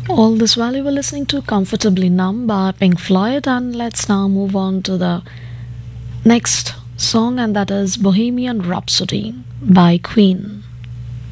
All this while you were listening to Comfortably Numb by Pink Floyd, and let's now move on to the next song, and that is Bohemian Rhapsody by Queen.